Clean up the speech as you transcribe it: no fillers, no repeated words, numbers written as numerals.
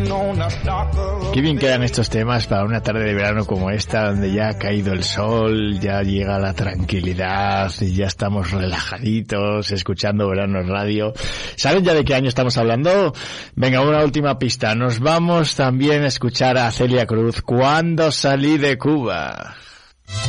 Qué bien quedan estos temas para una tarde de verano como esta, donde ya ha caído el sol, ya llega la tranquilidad y ya estamos relajaditos escuchando Verano Radio. ¿Saben ya de qué año estamos hablando? Venga, una última pista. Nos vamos también a escuchar a Celia Cruz, Cuando salí de Cuba.